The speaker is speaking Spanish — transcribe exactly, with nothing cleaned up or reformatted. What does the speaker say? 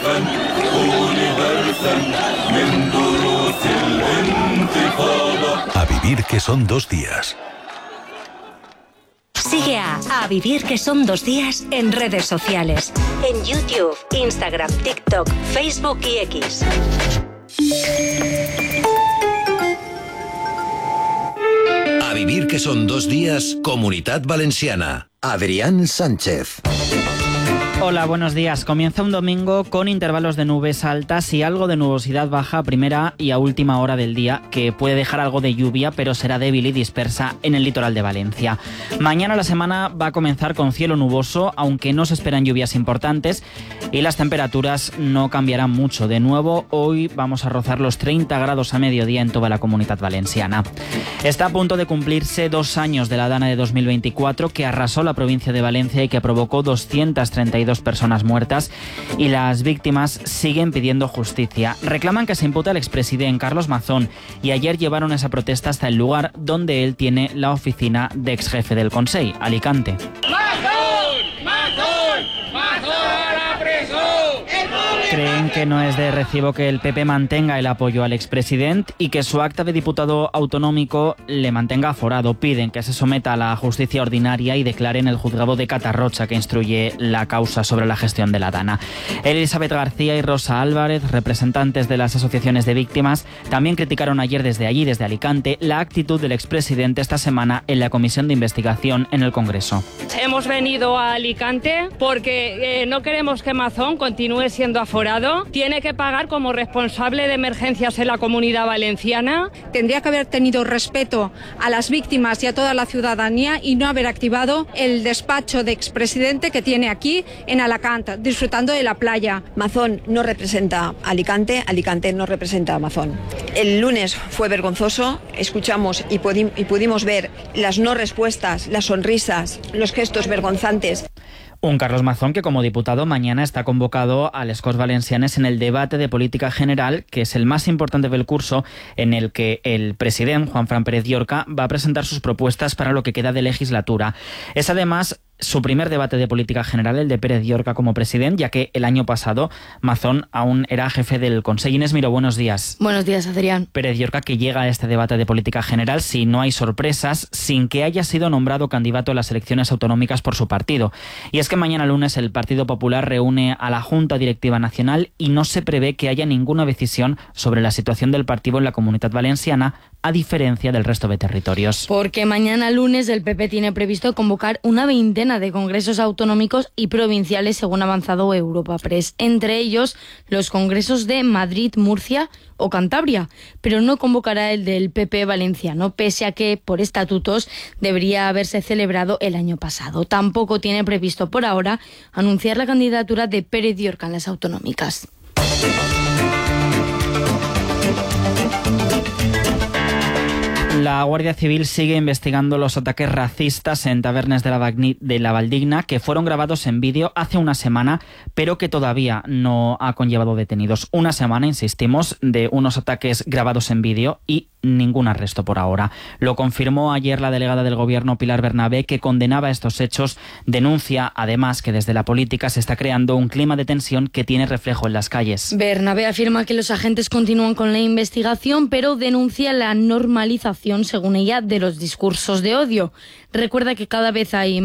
A vivir que son dos días. Sigue a A Vivir que son dos días en redes sociales. En YouTube, Instagram, TikTok, Facebook y X. A vivir que son dos días, Comunitat Valenciana. Adrián Sánchez. Hola, buenos días. Comienza un domingo con intervalos de nubes altas y algo de nubosidad baja a primera y a última hora del día, que puede dejar algo de lluvia, pero será débil y dispersa en el litoral de Valencia. Mañana la semana va a comenzar con cielo nuboso, aunque no se esperan lluvias importantes, y las temperaturas no cambiarán mucho. De nuevo, hoy vamos a rozar los treinta grados a mediodía en toda la Comunitat Valenciana. Está a punto de cumplirse dos años de la Dana de dos mil veinticuatro, que arrasó la provincia de Valencia y que provocó doscientas treinta y dos personas muertas, y las víctimas siguen pidiendo justicia. Reclaman que se impute al expresidente Carlos Mazón, y ayer llevaron esa protesta hasta el lugar donde él tiene la oficina de exjefe del Consell, Alicante. ¡Mazón! ¡Mazón! ¡Mazón a la presó! Creen que no es de recibo que el P P mantenga el apoyo al expresidente y que su acta de diputado autonómico le mantenga aforado. Piden que se someta a la justicia ordinaria y declare en el juzgado de Catarrocha, que instruye la causa sobre la gestión de la Dana. Elizabeth García y Rosa Álvarez, representantes de las asociaciones de víctimas, también criticaron ayer desde allí, desde Alicante, la actitud del expresidente esta semana en la comisión de investigación en el Congreso. Hemos venido a Alicante porque eh, no queremos que Mazón continúe siendo aforado. Tiene que pagar como responsable de emergencias en la Comunidad Valenciana. Tendría que haber tenido respeto a las víctimas y a toda la ciudadanía y no haber activado el despacho de expresidente que tiene aquí en Alacant, disfrutando de la playa. Mazón no representa Alicante, Alicante no representa a Mazón. El lunes fue vergonzoso, escuchamos y, pudi- y pudimos ver las no respuestas, las sonrisas, los gestos vergonzantes. Un Carlos Mazón que como diputado mañana está convocado a les Corts Valencianes en el debate de política general, que es el más importante del curso, en el que el presidente Juanfran Pérez Llorca va a presentar sus propuestas para lo que queda de legislatura. Es además su primer debate de política general, el de Pérez Llorca como presidente, ya que el año pasado Mazón aún era jefe del Consell. Inés Miró, buenos días. Buenos días, Adrián. Pérez Llorca, que llega a este debate de política general, si no hay sorpresas, sin que haya sido nombrado candidato a las elecciones autonómicas por su partido. Y es que mañana lunes el Partido Popular reúne a la Junta Directiva Nacional y no se prevé que haya ninguna decisión sobre la situación del partido en la Comunitat Valenciana, a diferencia del resto de territorios. Porque mañana lunes el P P tiene previsto convocar una veintena de congresos autonómicos y provinciales, según ha avanzado Europa Press. Entre ellos, los congresos de Madrid, Murcia o Cantabria, pero no convocará el del P P valenciano, pese a que, por estatutos, debería haberse celebrado el año pasado. Tampoco tiene previsto por ahora anunciar la candidatura de Pérez Llorca en las autonómicas. La Guardia Civil sigue investigando los ataques racistas en tabernas de la, Bagni, de la Valdigna, que fueron grabados en vídeo hace una semana, pero que todavía no ha conllevado detenidos. Una semana, insistimos, de unos ataques grabados en vídeo y ningún arresto por ahora. Lo confirmó ayer la delegada del Gobierno, Pilar Bernabé, que condenaba estos hechos. Denuncia, además, que desde la política se está creando un clima de tensión que tiene reflejo en las calles. Bernabé afirma que los agentes continúan con la investigación, pero denuncia la normalización, según ella, de los discursos de odio. Recuerda que cada vez hay